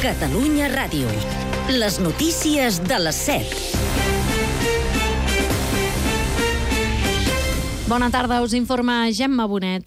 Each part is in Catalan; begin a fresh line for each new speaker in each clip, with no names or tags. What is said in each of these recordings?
Catalunya Ràdio. Les notícies de les 7.
Bona tarda, us informa Gemma Bonet.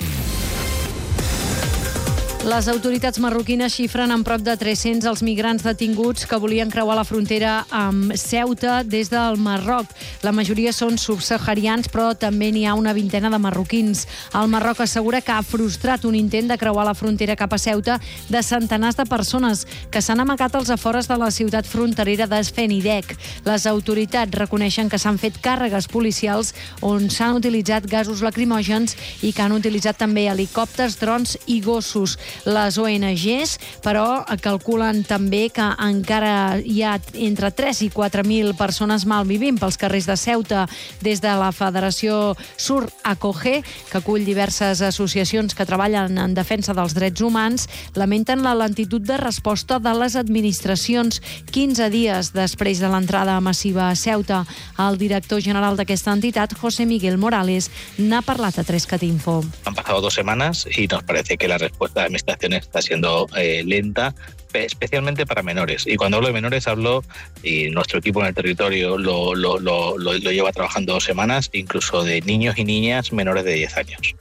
Les autoritats marroquines xifren en prop de 300 els migrants detinguts que volien creuar la frontera amb Ceuta des del Marroc. La majoria són subsaharians, però també n'hi ha una vintena de marroquins. El Marroc assegura que ha frustrat un intent de creuar la frontera cap a Ceuta de centenars de persones que s'han amagat als afores de la ciutat fronterera de Fenidec. Les autoritats reconeixen que s'han fet càrregues policials on s'han utilitzat gasos lacrimògens i que han utilitzat també helicòpters, drons i gossos. Les ONGs, però, calculen també que encara hi ha entre 3 i 4.000 persones malvivint pels carrers de Ceuta. Des de la Federació Sur Acoge, que acull diverses associacions que treballen en defensa dels drets humans, lamenten la lentitud de resposta de les administracions 15 dies després de l'entrada massiva a Ceuta. El director general d'aquesta entitat, José Miguel Morales, n'ha parlat a 3cat Info.
Han pasado 2 semanas y nos parece que la respuesta de la administración está siendo lenta, especialmente para menores. Y cuando hablo de menores hablo, y nuestro equipo en el territorio lo lleva trabajando 2 semanas, incluso de niños y niñas menores de 10 años.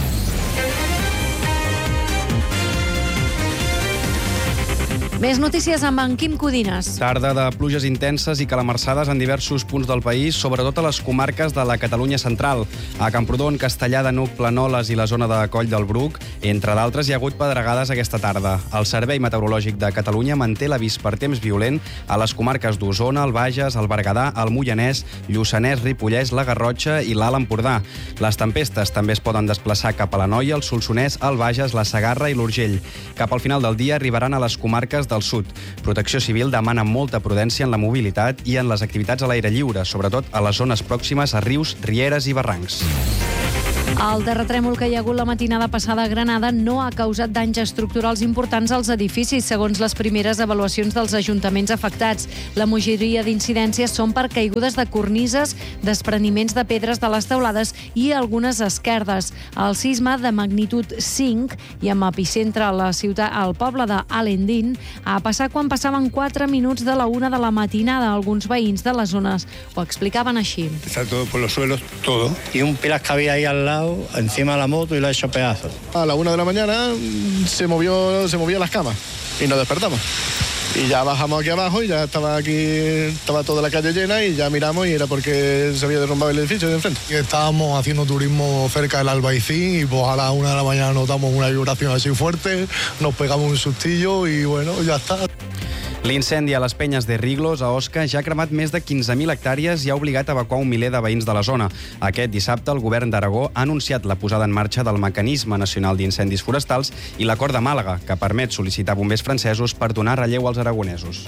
Més notícies amb en Quim Codines.
Tarda de pluges intenses i calamarsades en diversos punts del país, sobretot a les comarques de la Catalunya central. A Camprodon, Castellar de N'Hug, Planoles i la zona de Coll del Bruc, entre d'altres, hi ha hagut pedregades aquesta tarda. El Servei Meteorològic de Catalunya manté l'avís per temps violent a les comarques d'Osona, el Bages, el Berguedà, el Moianès, Lluçanès, Ripollès, la Garrotxa i l'Alt Empordà. Les tempestes també es poden desplaçar cap a l'Anoia, el Solsonès, el Bages, la Segarra i l'Urgell. Cap al final del dia arribaran a les comarques del sud. Protecció Civil demana molta prudència en la mobilitat i en les activitats a l'aire lliure, sobretot a les zones pròximes a rius, rieres i barrancs.
El terratrèmol que hi ha hagut la matinada passada a Granada no ha causat danys estructurals importants als edificis, segons les primeres avaluacions dels ajuntaments afectats. La majoria d'incidències són per caigudes de cornises, despreniments de pedres de les teulades i algunes esquerdes. El sisme de magnitud 5 i amb epicentre a la ciutat, al poble d'Alendín, ha passat quan passaven 4 minuts de la 1 de la matinada. Alguns veïns de les zones ho explicaven així.
Está todo por los suelos, todo.
Y un pilas que había ahí al lado, encima de la moto, y lo ha hecho pedazos.
A la 1 de la mañana se movió las camas y nos despertamos. Y ya bajamos aquí abajo y ya estaba toda la calle llena y ya miramos y era porque se había derrumbado el edificio de enfrente.
Estábamos haciendo turismo cerca del Albaicín y pues a la 1 de la mañana notamos una vibración así fuerte, nos pegamos un sustillo y bueno, ya está.
L'incendi a les Penyes de Riglos, a Osca, ja ha cremat més de 15.000 hectàrees i ha obligat a evacuar un miler de veïns de la zona. Aquest dissabte, el govern d'Aragó ha anunciat la posada en marxa del Mecanisme Nacional d'Incendis Forestals i l'acord de Màlaga, que permet sol·licitar bombers francesos per donar relleu als aragonesos.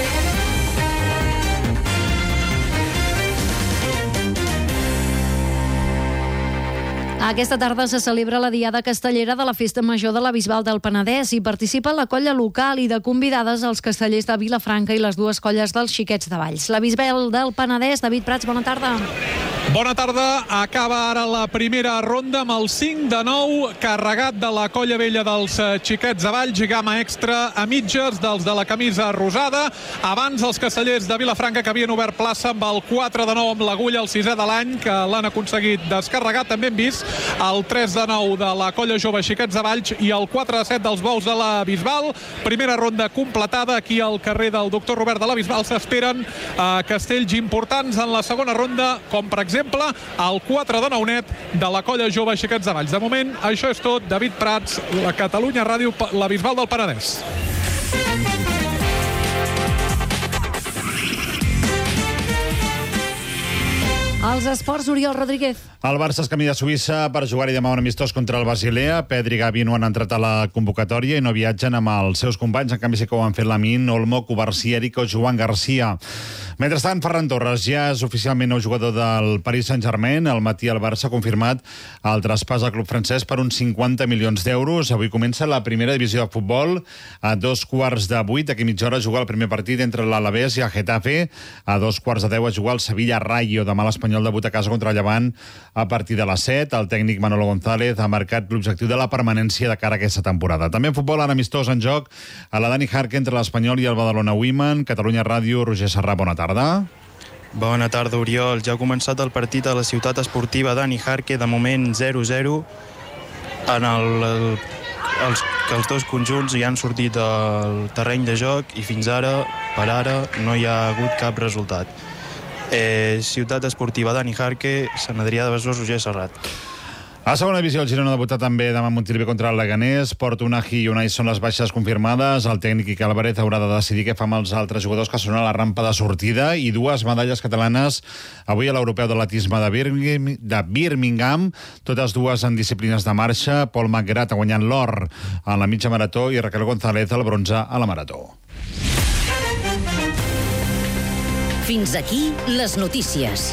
Aquesta tarda se celebra la Diada Castellera de la Festa Major de la Bisbal del Penedès i participa la colla local i de convidades els castellers de Vilafranca i les 2 colles dels Xiquets de Valls. La Bisbal del Penedès, David Prats, bona tarda.
Bona tarda. Acaba ara la primera ronda amb el 5-9 carregat de la colla vella dels Xiquets de Valls i gamma extra a mitges dels de la camisa rosada. Abans els castellers de Vilafranca que havien obert plaça amb el 4-9 amb l'agulla, el 6è de l'any, que l'han aconseguit descarregar. També hem vist el 3-9 de la colla jove Xiquets de Valls i el 4-7 dels bous de la Bisbal. Primera ronda completada aquí al carrer del Doctor Robert de la Bisbal. S'esperen castells importants en la segona ronda, com per exemple el 4-9 net de la colla jove Xiquets de Valls. De moment, això és tot. David Prats, la Catalunya Ràdio, la Bisbal del Penedès.
Els esports, Oriol Rodríguez.
El Barça es camí de Suïssa per jugar-hi demà un amistós contra el Basilea. Pedri i Gavi no han entrat a la convocatòria i no viatgen amb els seus companys. En canvi, sí que ho han fet Lamine, Olmo, Cubarsí, Eric o Joan Garcia. Mentrestant, Ferran Torres ja és oficialment nou jugador del Paris Saint-Germain. Al matí el Barça ha confirmat el traspàs al club francès per uns 50 milions d'euros. Avui comença la primera divisió de futbol. A 7:15, d'aquí mitja hora, jugar el primer partit entre l'Alavés i el Getafe. A 7:15 a jugar el Sevilla Rayo. Demà l'Espanyol debuta a casa contra el Llevant a partir de les 7. El tècnic Manolo González ha marcat l'objectiu de la permanència de cara a aquesta temporada. També en futbol, ara amistós en joc a la Dani Jarque entre l'Espanyol i el Badalona Women. Catalunya Ràdio, Roger Sarrà, bona tarda.
Bona tarda, Oriol. Ja ha començat el partit a la ciutat esportiva Dani Jarque, de moment 0-0. Els dos conjunts ja han sortit al terreny de joc i fins ara, per ara, no hi ha hagut cap resultat. Ciutat esportiva Dani Jarque, Sant Adrià de Besòs, Roger Serrat.
A segona divisió, el Girona debuta també demà a Montilivi contra el Leganés. Porto, Unai i Unai són les baixes confirmades. El tècnic Quique Álvarez haurà de decidir què fa amb els altres jugadors que són a la rampa de sortida. I 2 medalles catalanes avui a l'Europeu d'Atletisme de Birmingham. Totes 2 en disciplines de marxa. Pol Magrat ha guanyat l'or en la mitja marató i Raquel González el bronze a la marató.
Fins aquí les notícies.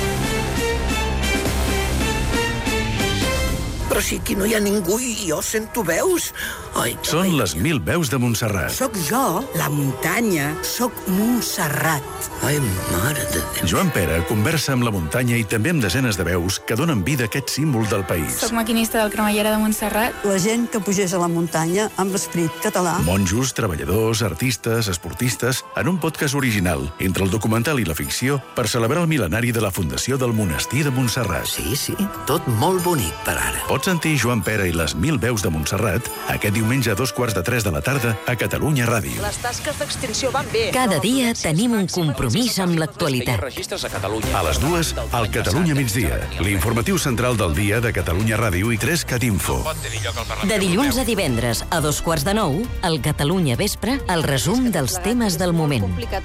Però si aquí no hi ha ningú i jo sento veus.
Són les 1000 veus de Montserrat.
Soc jo, la muntanya. Soc Montserrat. Ai, mare de Déu.
Joan Pere conversa amb la muntanya i també amb desenes de veus que donen vida a aquest símbol del país.
Soc maquinista del Cremallera de Montserrat.
La gent que pugés a la muntanya amb l'esperit català.
Monjos, treballadors, artistes, esportistes, en un podcast original entre el documental i la ficció per celebrar el mil·lenari de la fundació del Monestir de Montserrat.
Sí, tot molt bonic per ara.
Pots sentir Joan Pere i les 1000 veus de Montserrat aquest diumenge a 2:15 de la tarda a Catalunya Ràdio.
Les tasques d'extinció van bé.
Cada dia tenim un compromís amb l'actualitat.
A les 2, al Catalunya Migdia, l'informatiu central del dia de Catalunya Ràdio i 3CAT Info.
De dilluns a divendres a 8:45, al Catalunya Vespre, el resum dels temes del moment.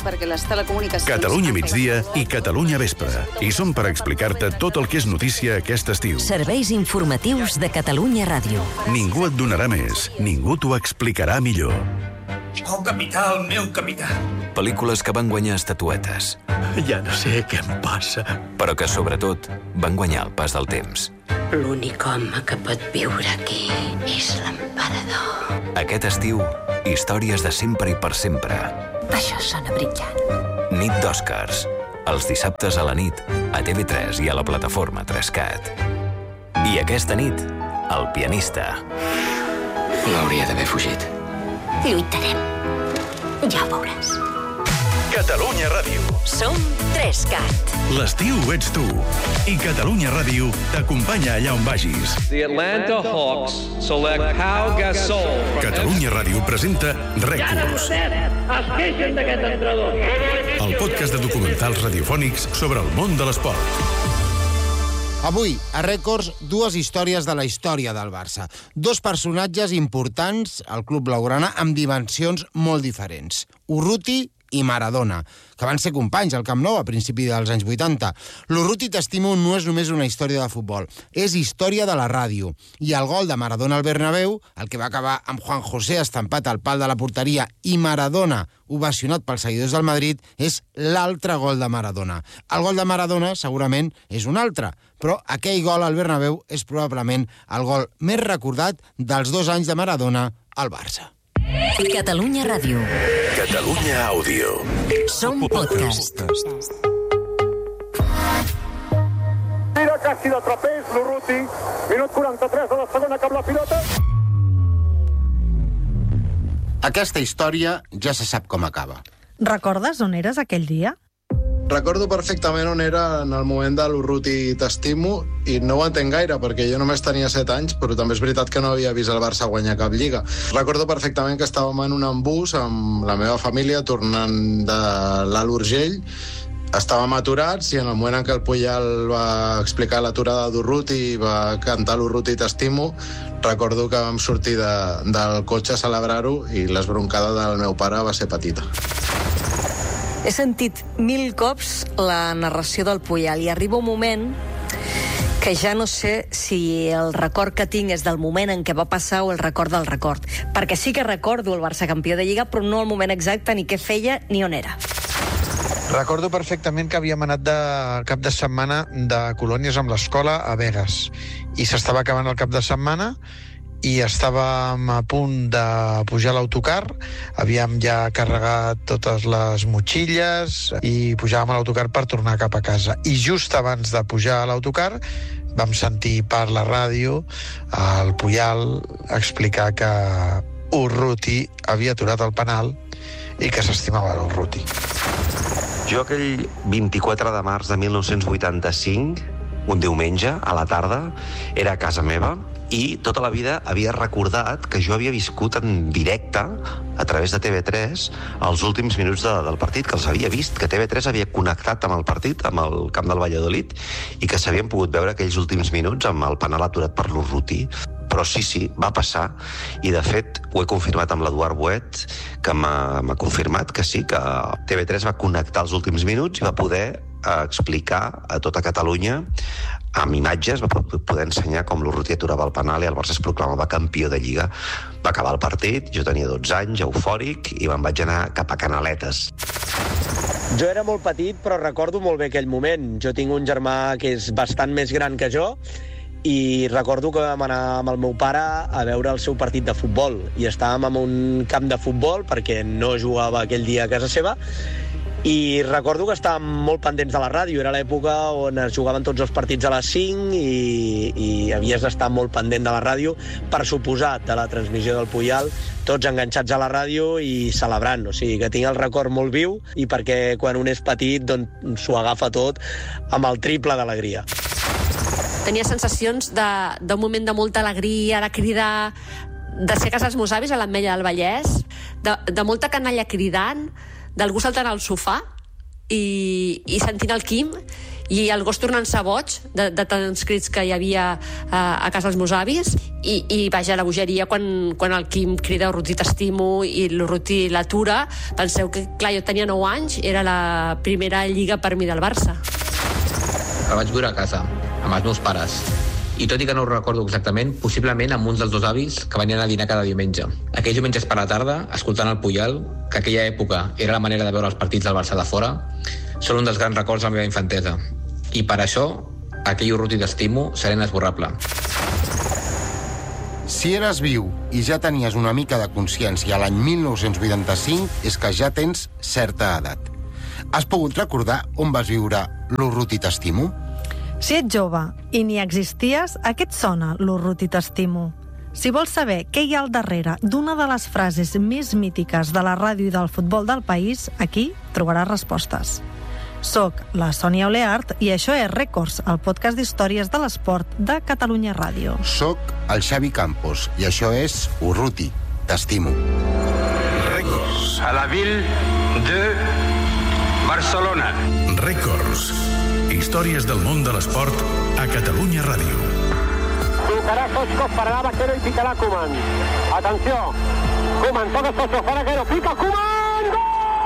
Catalunya Migdia i Catalunya Vespre. I som per explicar-te tot el que és notícia aquest estiu.
Serveis informatius de Catalunya Ràdio.
Ningú et donarà més, ningú t'ho explicarà millor.
Oh, capità, el meu capità.
Pel·lícules que van guanyar estatuetes.
Ja no sé què em passa.
Però que, sobretot, van guanyar el pas del temps.
L'únic home que pot viure aquí és l'emperador.
Aquest estiu, històries de sempre i per sempre.
Això sona brillant.
Nit d'Oscars. Els dissabtes a la nit, a TV3 i a la plataforma 3CAT. I aquesta nit, El pianista.
L'hauria d'haver fugit.
Lluitarem. Ja ho veuràs.
Catalunya Ràdio.
Som 3CAT.
L'estiu ets tu. I Catalunya Ràdio t'acompanya allà on vagis.
The Atlanta Hawks select Pau Gasol.
Catalunya Ràdio presenta Rècords.
Es queixen d'aquest entrenador.
El podcast de documentals radiofònics sobre el món de l'esport.
Avui, a Rècords, 2 històries de la història del Barça. 2 personatges importants al club blaugrana amb dimensions molt diferents. Urruti i Maradona, que van ser companys al Camp Nou a principi dels anys 80. L'Urruti t'estimo no és només una història de futbol, és història de la ràdio. I el gol de Maradona al Bernabéu, el que va acabar amb Juan José estampat al pal de la porteria i Maradona ovacionat pels seguidors del Madrid, és l'altre gol de Maradona. El gol de Maradona segurament és un altre, però aquell gol al Bernabéu és probablement el gol més recordat dels 2 anys de Maradona al Barça.
Catalunya Ràdio.
Catalunya Àudio.
Som podcast.
Tira quasi de trapez, l'Urruti. Minut 43 de la segona cap la pilota.
Aquesta història ja se sap com acaba.
Recordes on eres aquell dia?
Recordo perfectament on era en el moment de l'Urruti t'estimo i no ho entenc gaire perquè jo només tenia 7 anys, però també és veritat que no havia vist el Barça guanyar cap lliga. Recordo perfectament que estàvem en un embús amb la meva família tornant de l'Alt Urgell. Estàvem aturats i en el moment en què el Puyal va explicar l'aturada d'Urruti i va cantar l'Urruti t'estimo, recordo que vam sortir del cotxe a celebrar-ho i l'esbroncada del meu pare va ser petita.
He sentit 1000 cops la narració del Puyal i arriba un moment que ja no sé si el record que tinc és del moment en què va passar o el record del record. Perquè sí que recordo el Barça campió de Lliga, però no el moment exacte, ni què feia, ni on era.
Recordo perfectament que havíem anat de cap de setmana de colònies amb l'escola a Begues. I s'estava acabant el cap de setmana i estàvem a punt de pujar a l'autocar, havíem ja carregat totes les motxilles i pujàvem a l'autocar per tornar cap a casa. I just abans de pujar a l'autocar vam sentir per la ràdio el Puyal explicar que Urruti havia aturat el penal i que s'estimava l'Urruti.
Jo aquell 24 de març de 1985, un diumenge, a la tarda, era a casa meva i tota la vida havia recordat que jo havia viscut en directe a través de TV3 els últims minuts del partit, que els havia vist, que TV3 havia connectat amb el partit, amb el camp del Valladolid, i que s'havien pogut veure aquells últims minuts amb el penal aturat per l'Urruti. Però sí, va passar, i de fet ho he confirmat amb l'Eduard Boet, que m'ha confirmat que sí, que TV3 va connectar els últims minuts i va poder explicar a tota Catalunya amb imatges, va poder ensenyar com l'Urruti aturava el penal i el Barça es proclamava campió de Lliga. Va acabar el partit, jo tenia 12 anys, eufòric, i me'n vaig anar cap a Canaletes.
Jo era molt petit, però recordo molt bé aquell moment. Jo tinc un germà que és bastant més gran que jo, i recordo que vam anar amb el meu pare a veure el seu partit de futbol, i estàvem en un camp de futbol perquè no jugava aquell dia a casa seva, i recordo que estàvem molt pendents de la ràdio. Era l'època on es jugaven tots els partits a les 5 i havies d'estar molt pendent de la ràdio, per suposat, de la transmissió del Puyal, tots enganxats a la ràdio i celebrant. O sigui que tinc el record molt viu, i perquè quan un és petit doncs s'ho agafa tot amb el triple d'alegria.
Tenia sensacions d'un moment de molta alegria, de cridar, de ser a casa dels meus avis a l'Ametlla del Vallès, de molta canalla cridant, d'algú saltant al sofà i sentint el Quim i el gos tornant-se boig de tants crits que hi havia a casa dels meus avis, i vaja, la bogeria quan el Quim crida "Urruti, t'estimo", i l'Urruti l'atura. Penseu que, clar, jo tenia 9 anys, era la primera lliga per mi del Barça.
La vaig viure a casa, amb els meus pares. I tot i que no ho recordo exactament, possiblement amb uns dels dos avis que venien a dinar cada diumenge. Aquells diumenges per la tarda, escoltant el Puyal, que aquella època era la manera de veure els partits del Barça de fora, són un dels grans records de la meva infantesa. I per això, aquell Urruti t'estimo serà inesborrable.
Si eres viu i ja tenies una mica de consciència l'any 1985, és que ja tens certa edat. Has pogut recordar on vas viure l'Urruti t'estimo?
Si ets jove i ni existies, a què et sona l'Urruti t'estimo? Si vols saber què hi ha al darrere d'una de les frases més mítiques de la ràdio i del futbol del país, aquí trobaràs respostes. Soc la Sònia Oleart i això és Records, el podcast d'històries de l'esport de Catalunya Ràdio.
Soc el Xavi Campos i això és Urruti t'estimo.
Records a la ville de Barcelona.
Records. Històries del món de l'esport a Catalunya Ràdio.
Tocarà Sosco, pararà Vaquero i picarà Koeman. Atenció, Koeman, toca Sosco, fa Vaquero, pica Koeman! Gol!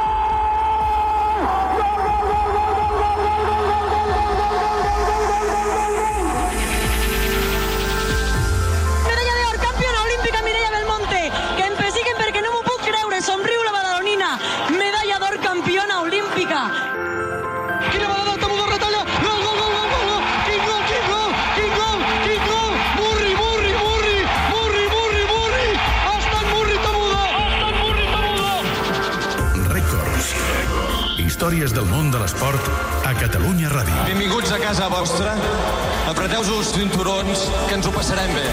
Medalla d'or, campiona olímpica Mireia Belmonte, que em persiguen perquè no m'ho puc creure, somriu la badalonina, medalla d'or, campiona olímpica.
Quina balada, Tamudo retalla, gol, gol, gol, gol, gol, quin gol, quin gol, quin gol, quin gol, Murri, Murri, Murri, Murri, Murri, Murri, ha estat Murri, Tamudo, ha estat Murri, Tamudo.
Records. Històries del món de l'esport a Catalunya Ràdio.
Benvinguts a casa vostra, apreteu-vos els cinturons, que ens ho passarem bé.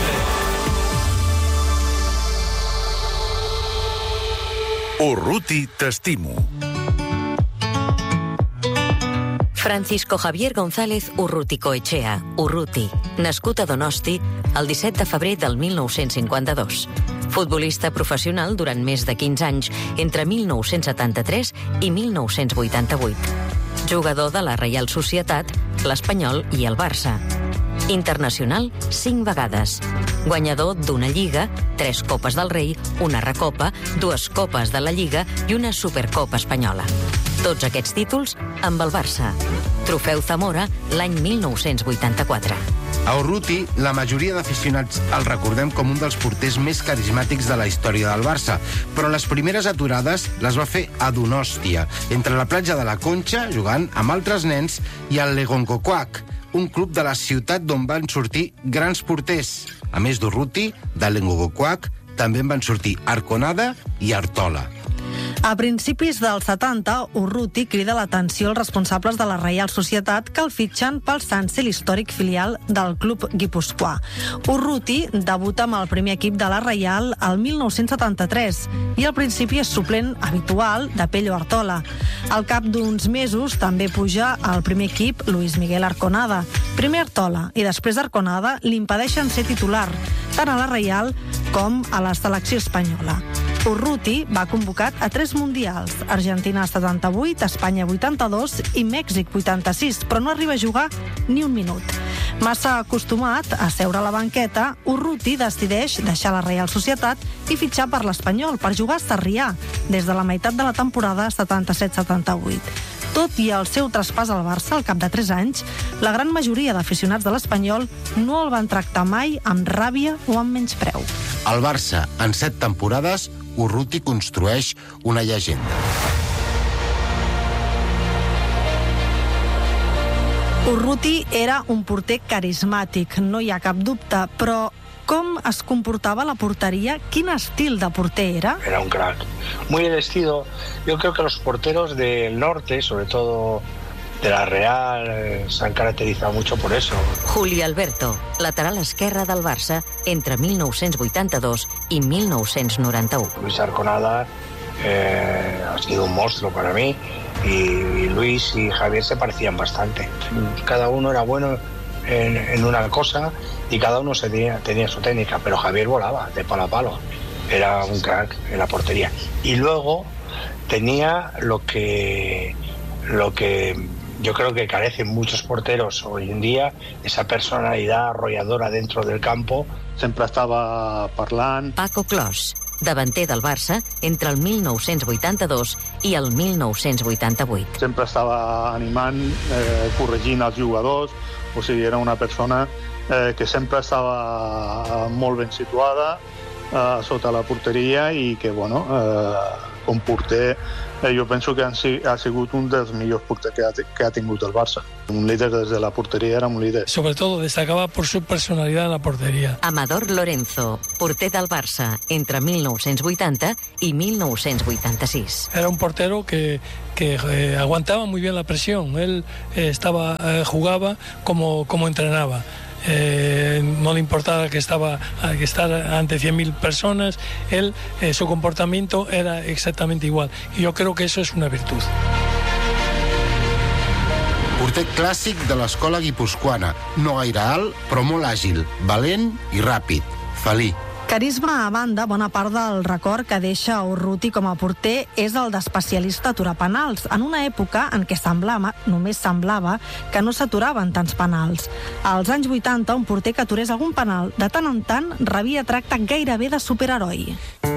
Urruti t'estimo.
Francisco Javier González Urruticoechea, Urruti, nascut a Donosti el 17 de febrer del 1952. Futbolista professional durant més de 15 anys, entre 1973 i 1988. Jugador de la Reial Societat, l'Espanyol i el Barça. Internacional 5 vegades. Guanyador d'una Lliga, 3 Copes del Rei, una Recopa, 2 Copes de la Lliga i una Supercopa Espanyola. Tots aquests títols amb el Barça. Trofeu Zamora l'any 1984.
A Urruti, la majoria d'aficionats el recordem com un dels porters més carismàtics de la història del Barça, però les primeres aturades les va fer a Donòstia, entre la platja de la Conxa, jugant amb altres nens, i el Legoncocoac, un club de la ciutat d'on van sortir grans porters. A més d'Urruti, d'Alengogoquac, també en van sortir Arconada i Artola.
A principis dels 70, Urruti crida l'atenció als responsables de la Reial Societat que el fitxen pel Sanse, l'històric filial del club guipuscoà. Urruti debuta amb el primer equip de la Reial el 1973 i al principi és suplent habitual de Pello Artola. Al cap d'uns mesos també puja al primer equip Luis Miguel Arconada. Primer Artola i després Arconada li impedeixen ser titular, tant a la Reial com a la selecció espanyola. Urruti va convocat a 3 mundials, Argentina 78, Espanya 82 i Mèxic 86, però no arriba a jugar ni un minut. Massa acostumat a seure a la banqueta, Urruti decideix deixar la Reial Societat i fitxar per l'Espanyol per jugar a Sarrià des de la meitat de la temporada 77-78. Tot i el seu traspàs al Barça al cap de 3 anys, la gran majoria d'aficionats de l'Espanyol no el van tractar mai amb ràbia o amb menyspreu.
Al Barça, en 7 temporades, Urruti construeix una llegenda.
Urruti era un porter carismàtic, no hi ha cap dubte, però com es comportava la porteria? Quin estil de porter era?
Era un crack, muy el estilo. Yo creo que los porteros del norte, sobre todo de la Real, se han caracterizado mucho por eso.
Juli Alberto, lateral esquerre del Barça entre 1982 y 1991.
Luis Arconada ha sido un monstruo para mí y Luis y Javier se parecían bastante. Cada uno era bueno en una cosa y cada uno tenía su técnica, pero Javier volaba de palo a palo. Era un crack en la portería. Y luego tenía lo que yo creo que carecen muchos porteros hoy en día, esa personalidad arrolladora dentro del campo.
Sempre estava parlant.
Paco Clos, davanter del Barça entre el 1982 i el 1988.
Sempre estava animant, corregint els jugadors, o sigui, era una persona que sempre estava molt ben situada sota la porteria i que, bueno, com porter, jo penso que ha sigut un dels millors porters que ha tingut el Barça. Un líder desde la portería, era un líder.
Sobre todo destacaba por su personalidad en la portería.
Amador Lorenzo, porter del Barça entre 1980 y 1986.
Era un portero que aguantaba muy bien la presión. Él jugaba como entrenaba. No le importaba que estar ante 100.000 personas, su comportamiento era exactamente igual. Y yo creo que eso es una virtud.
Porter clàssic de l'escola guipuscoana, no gaire alt, però molt àgil, valent i ràpid. Felí.
Carisma a banda, bona part del record que deixa Urruti com a porter és el d'especialista a aturar penals, en una època en què només semblava que no s'aturaven tants penals. Als anys 80, un porter que aturés algun penal de tant en tant rebia tracte gairebé de superheroi.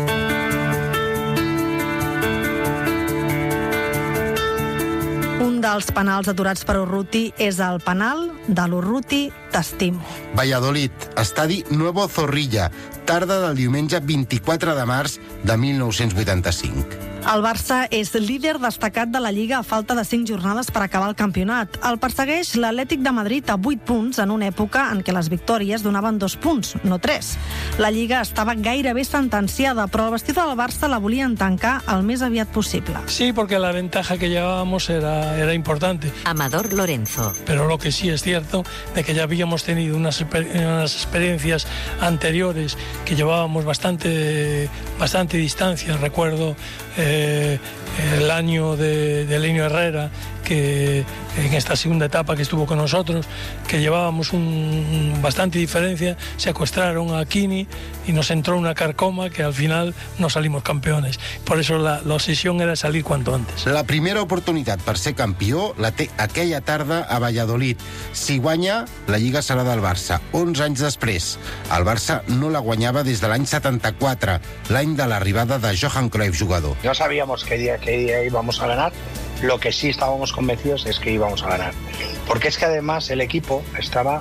Un dels penals aturats per Urruti és el penal de l'Urruti T'estimo.
Valladolid, estadi Nuevo Zorrilla, tarda del diumenge 24 de març de 1985.
El Barça és líder destacat de la Lliga a falta de 5 jornades per acabar el campionat. El persegueix l'Atlètic de Madrid a 8 punts en una època en què les victòries donaven 2 punts, no 3. La Lliga estava gairebé sentenciada, però el vestidor del Barça la volien tancar el més aviat possible.
Sí, porque la ventaja que llevábamos era importante.
Amador Lorenzo.
Pero lo que sí es cierto de que ya habíamos tenido unas experiencias anteriores que llevábamos bastante distancia. Recuerdo el año de Lenio Herrera, que en esta segunda etapa que estuvo con nosotros, que llevábamos bastante diferencia, secuestraron a Quini y nos entró una carcoma que al final no salimos campeones. Por eso la obsesión era salir cuanto antes.
La primera oportunitat per ser campió la té aquella tarda a Valladolid. Si guanya, la Lliga serà del Barça. 11 anys després. El Barça no la guanyava des de l'any 74, l'any de l'arribada de Johan Cruyff, jugador.
No sabíamos qué día íbamos a ganar. Lo que sí estábamos convencidos es que íbamos a ganar. Porque es que además el equipo estaba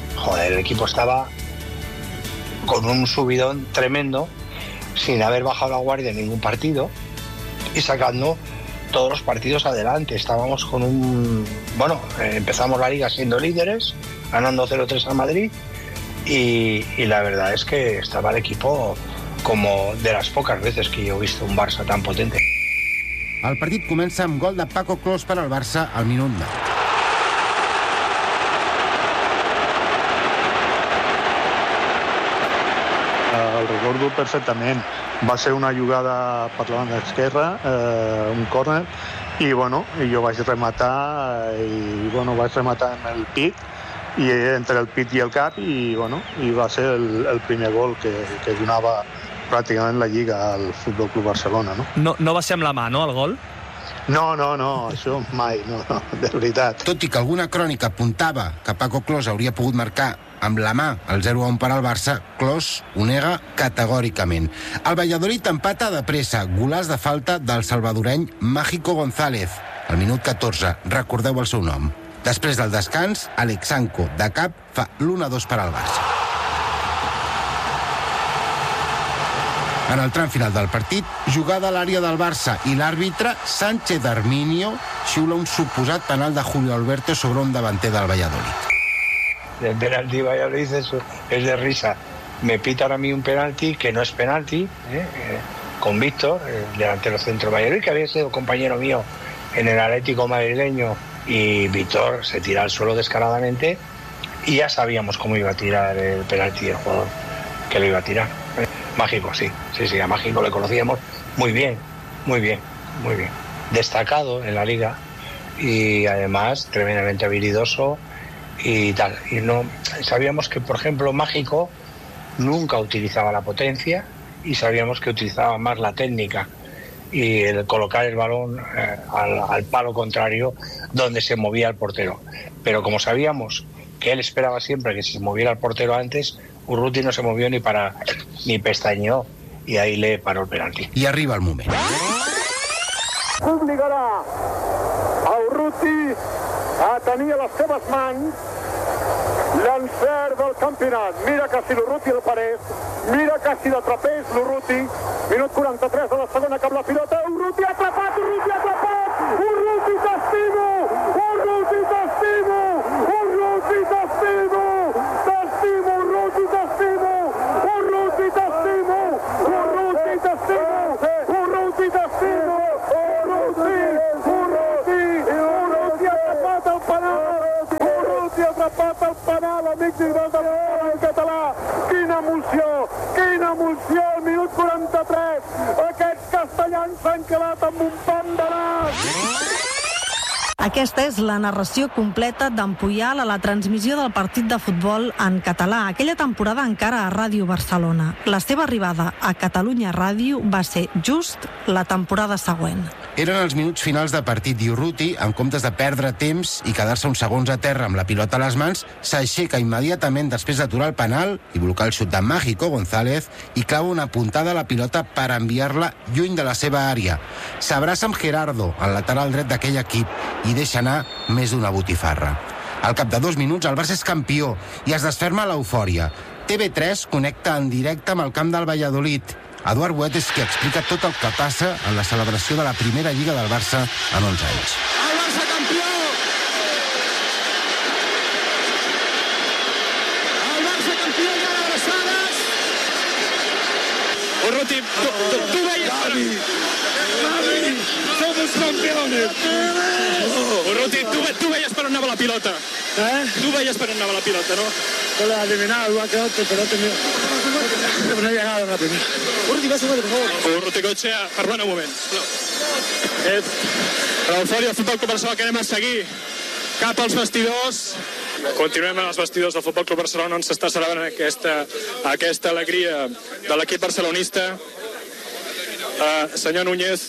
con un subidón tremendo, sin haber bajado la guardia en ningún partido y sacando todos los partidos adelante. Estábamos con empezamos la Liga siendo líderes, ganando 0-3 al Madrid y la verdad es que estaba el equipo como de las pocas veces que yo he visto un Barça tan potente.
El partit comença amb gol de Paco Clos per al Barça al minut 9.
El recordo perfectament. Va ser una jugada per la banda esquerra, un córner, i jo vaig rematar amb el pit, i entre el pit i el cap, i va ser el primer gol que donava pràcticament la Lliga al Futbol Club Barcelona.
No va ser amb la mà, no, el gol?
No, això mai, no, de veritat.
Tot i que alguna crònica apuntava que Paco Clos hauria pogut marcar amb la mà el 0-1 per al Barça, Clos ho nega categòricament. El Valladolid empata de pressa, golaç de falta del salvadoreny Mágico González. Al minut 14, recordeu el seu nom. Després del descans, Alexanco, de cap, fa l'1-2 per al Barça. En el tram final del partit, jugada a l'àrea del Barça i l'àrbitre, Sánchez Arminio, xiula un suposat penal de Julio Alberto sobre un davanter del Valladolid.
El penalti Valladolid es de risa. Me pitan a mí un penalti que no es penalti, con Víctor, el delantero centro Valladolid, que había sido compañero mío en el Atlético madrileño, y Víctor se tira al suelo descaradamente y ya sabíamos cómo iba a tirar el penalti el jugador que lo iba a tirar. Mágico, sí, a Mágico le conocíamos muy bien. Destacado en la liga y además tremendamente habilidoso y tal. Y no sabíamos que, por ejemplo, Mágico nunca utilizaba la potencia y sabíamos que utilizaba más la técnica y el colocar el balón al palo contrario donde se movía el portero. Pero como sabíamos que él esperaba siempre que se moviera el portero antes, Urruti no se movió ni pestañeó, i ahí le paró el penalti.
I arriba el moment.
Obligarà a Urruti a tenir a les seves mans l'encert del campionat. Mira que si l'Urruti el parés, mira que si l'atrapés l'Urruti. Minut 43 de la segona, cap la pilota. Urruti atrapat, Urruti atrapat! Urruti t'estimo! Urruti t'estimo! Urruti t'estimo! T'estimo, Urruti t'estimo! Urruti t'estimo! Urruti t'estimo! Urruti t'estimo! Urruti atrapat el penal! Urruti atrapat el penal, amics i del català! Quina emoció! Al minut 43! Aquests castellans s'han quedat amb un pam de nas!
Aquesta és la narració completa d'en Puyal a la transmissió del partit de futbol en català, aquella temporada encara a Ràdio Barcelona. La seva arribada a Catalunya Ràdio va ser just la temporada següent.
Eren els minuts finals de partit i Urruti, en comptes de perdre temps i quedar-se uns segons a terra amb la pilota a les mans, s'aixeca immediatament després d'aturar el penal i blocar el xut de Mágico González i clava una puntada a la pilota per enviar-la lluny de la seva àrea. S'abraça amb Gerardo, el lateral dret d'aquell equip, i deixa anar més d'una botifarra. Al cap de 2 minuts el Barça és campió i es desferma l'eufòria. TV3 connecta en directe amb el camp del Valladolid. Eduard Boet és qui explica tot el que passa en la celebració de la primera Lliga del Barça en 11 anys.
El Barça campió! El Barça campió i ara abraçades!
Urruti, tu veies...
Mami! Somos campeones!
Urruti, tu veies per on anava la pilota. Tu veies per on anava la pilota, no?
No lo ha adivinado, lo ha quedado, pero no he llegado rápido. Urruti, vas a ver, por favor.
Urruti Cochea, parlant un moment. L'eufòria del Futbol Club Barcelona que anem a seguir cap als vestidors. Continuem en els vestidors del Futbol Club Barcelona on s'està celebrant aquesta alegria de l'equip barcelonista. Senyor Núñez,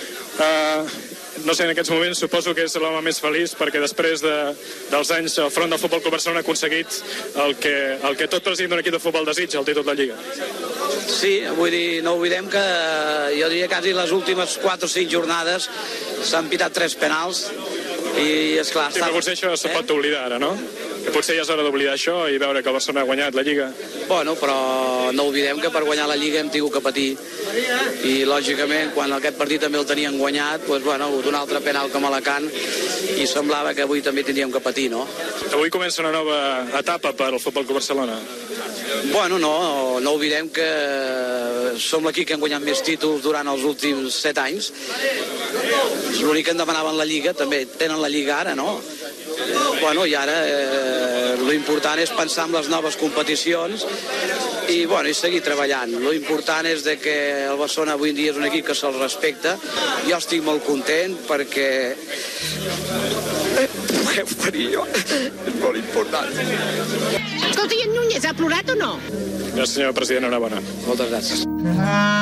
no sé, en aquests moments suposo que és l'home més feliç perquè després dels anys al front del Futbol Club Barcelona ha aconseguit el que tot president d'un equip de futbol desitja, el títol de Lliga.
Sí, vull dir, no oblidem que jo diria quasi les últimes 4 o 5 jornades s'han pitat 3 penals i, esclar...
Sí, però potser això se pot oblidar ara, no? Que potser ja és hora d'oblidar això i veure que el Barcelona ha guanyat la Lliga.
Bueno, però no oblidem que per guanyar la Lliga hem tingut que patir. I, lògicament, quan aquest partit també el tenien guanyat, doncs, bueno, un altre penal com a Alacant, i semblava que avui també tindríem que patir, no?
Avui comença una nova etapa per al Futbol Club Barcelona.
Bueno, no oblidem que som l'equip que hem guanyat més títols durant els últims 7 anys. L'únic que en demanaven la Lliga, també tenen la Lliga ara, no? Bueno, i ara l'important és pensar en les noves competicions i, bueno, i seguir treballant. L'important és de que el Barcelona avui en dia és un equip que se'l respecta. Jo estic molt content perquè pugueu parir jo. És molt important.
Escolta, i en Núñez ha plorat o no?
Gràcies, senyor president, enhorabona.
Moltes gràcies.